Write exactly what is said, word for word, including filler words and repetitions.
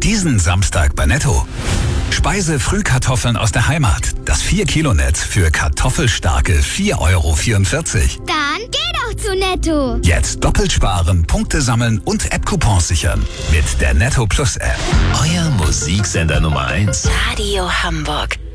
Diesen Samstag bei Netto. Speise-Frühkartoffeln aus der Heimat. Das vier Kilo Netz für kartoffelstarke vier Euro vierundvierzig. Dann geh doch zu Netto. Jetzt doppelt sparen, Punkte sammeln und App-Coupons sichern. Mit der Netto Plus App. Euer Musiksender Nummer eins. Radio Hamburg.